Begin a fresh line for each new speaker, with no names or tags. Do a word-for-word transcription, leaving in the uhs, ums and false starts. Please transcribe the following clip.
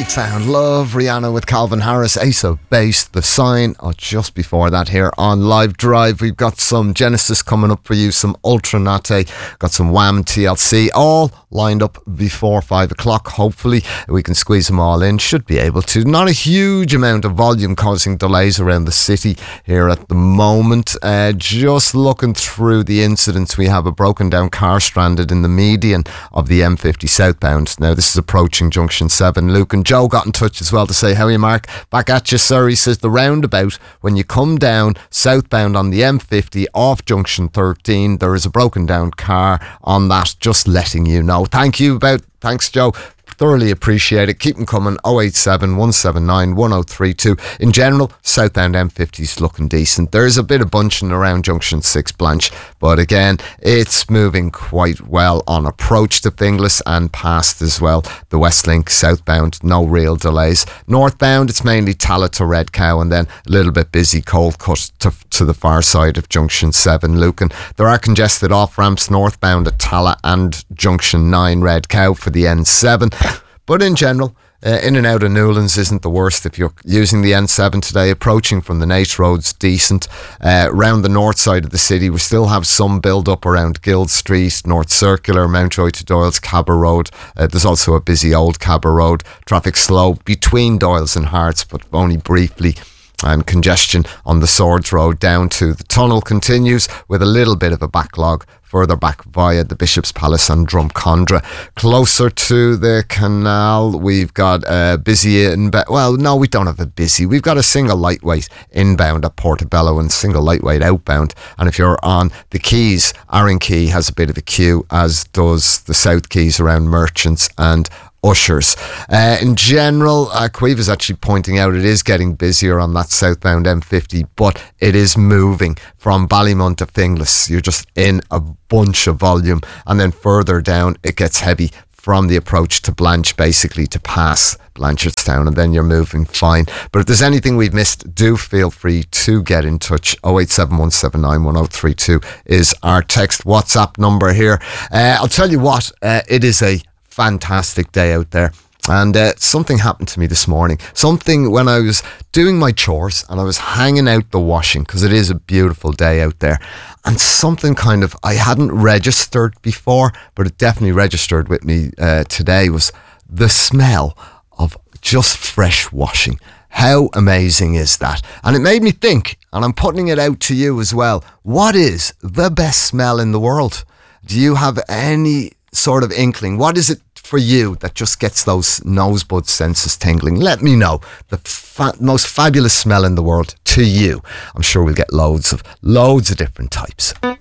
Great sound. Love Rihanna with Calvin Harris, Ace of Base, The Sign. Oh, just before that here on Live Drive, we've got some Genesis coming up for you, some Ultranate, got some Wham, T L C, all lined up before five o'clock. Hopefully we can squeeze them all in. Should be able to. Not a huge amount of volume causing delays around the city here at the moment. Uh, just looking through the incidents, we have a broken down car stranded in the median of the M fifty southbound. Now this is approaching Junction seven. Luke and Joe got in touch as well to say, how are you, Mark? Back at you, sir. He says the roundabout, when you come down southbound on the M fifty off Junction thirteen, there is a broken down car on that, just letting you know. Thank you about, thanks Joe. Thoroughly appreciate it. Keep them coming. oh eight seven, one seven nine, one oh three two. In general, southbound M fifty's looking decent. There's a bit of bunching around Junction six Blanche, but again, it's moving quite well on approach to Finglas and past as well. The Westlink southbound, no real delays. Northbound, it's mainly Tallaght to Red Cow, and then a little bit busy Cold Cut to, to the far side of Junction seven, Lucan. There are congested off ramps northbound at Tallaght and Junction nine Red Cow for the N seven. But in general, uh, in and out of Newlands isn't the worst. If you're using the N seven today, approaching from the Nace Road's decent. Uh, around the north side of the city, we still have some build up around Guild Street, North Circular, Mountjoy to Doyle's Cabba Road. Uh, there's also a busy old Cabba Road. Traffic slow between Doyle's and Hearts, but only briefly. And congestion on the Swords Road down to the tunnel continues with a little bit of a backlog further back via the Bishop's Palace and Drumcondra. Closer to the canal, we've got a busy inbound. Well, no, we don't have a busy. We've got a single lightweight inbound at Portobello and single lightweight outbound. And if you're on the Quays, Arran Quay has a bit of a queue, as does the South Quays around Merchants and Ushers. Uh, in general, uh, Queeve is actually pointing out it is getting busier on that southbound M fifty, but it is moving from Ballymun to Finglas. You're just in a bunch of volume, and then further down it gets heavy from the approach to Blanche, basically to pass Blanchardstown, and then you're moving fine. But if there's anything we've missed, do feel free to get in touch. oh eight seven, one seven nine, one oh three two is our text WhatsApp number here. Uh, I'll tell you what, uh, it is a fantastic day out there, and uh, something happened to me this morning. Something when I was doing my chores and I was hanging out the washing, because it is a beautiful day out there, and something kind of I hadn't registered before, but it definitely registered with me uh, today, was the smell of just fresh washing. How amazing is that? And it made me think, and I'm putting it out to you as well, what is the best smell in the world? Do you have any sort of inkling? What is it for you that just gets those nosebud senses tingling? Let me know the fa- most fabulous smell in the world to you. I'm sure we'll get loads of loads of different types.